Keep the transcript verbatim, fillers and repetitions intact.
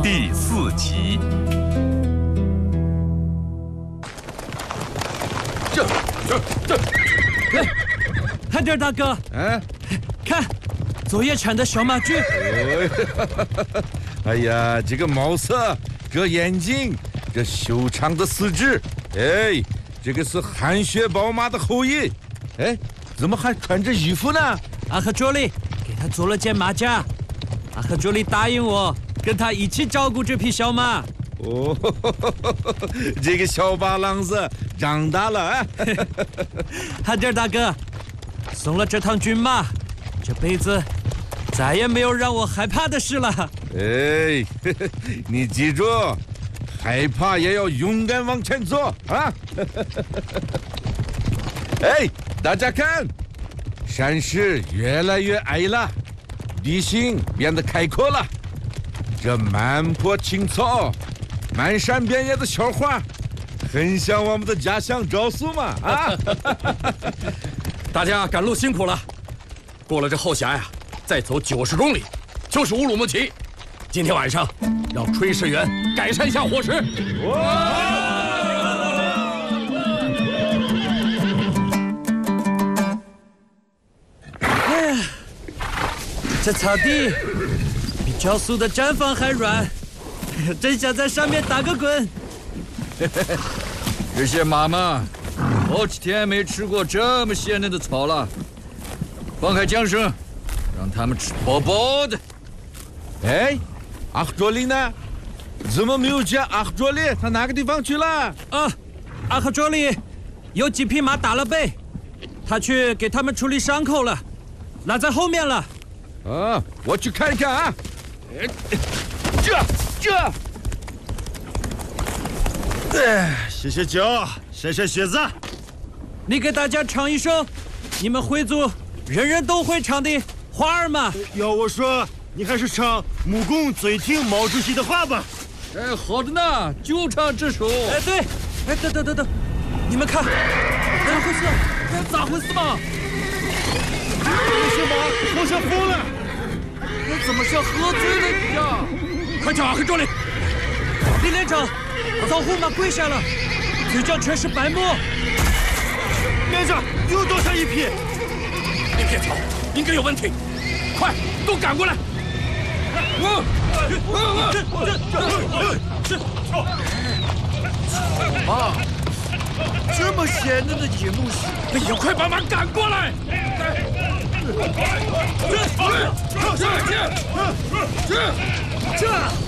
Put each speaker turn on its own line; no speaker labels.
第四集。
这这这，
哎，汉德尔大哥，
哎，
看，昨夜产的小马驹。
哎呀，这个毛色，这眼睛，这修长的四肢，哎，这个是汗血宝马的后裔。哎，怎么还穿着衣服呢？
阿克卓里给他做了件马甲。阿克卓里答应我，跟他一起照顾这匹小马。
哦，这个小八郎子长大了啊！
汉德尔大哥，送了这趟骏马，这辈子再也没有让我害怕的事了。
哎，你记住，害怕也要勇敢往前走啊！哎，大家看，山势越来越矮了，地形变得开阔了，这满坡青草。满山遍野的小花，很像我们的家乡昭苏嘛！啊，
大家赶路辛苦了。过了这后峡呀，再走九十公里，就是乌鲁木齐。今天晚上，让炊事员改善一下伙食。
哎呀，这草地比焦苏的毡房还软。真想在上面打个滚！
这些马嘛，好几天没吃过这么鲜嫩的草了。放开缰绳，让他们吃饱饱的。
哎，阿克卓里呢？怎么没有见阿克卓里？他哪个地方去了？
啊，阿克卓里有几匹马打了背，他去给他们处理伤口了，落在后面了。
啊，我去看一看啊。这。这，
哎，歇歇脚，晒晒靴子。
你给大家唱一首你们回族人人都会唱的花儿嘛。
要我说，你还是唱木工最听毛主席的话吧。
哎，好的呢，就唱这首。
哎，对，哎，等等等等，你们看，咋回事？
这咋回事嘛？
这些马好像疯了，
那怎么像喝醉了一样？
快叫阿克卓里！
李连长，老虎马跪下了，嘴角全是白沫。
连长，又倒下一匹。
那片草应该有问题，快都赶过来！
马，这么鲜嫩的节目是？
哎呀，快把马赶过来！这这这这这！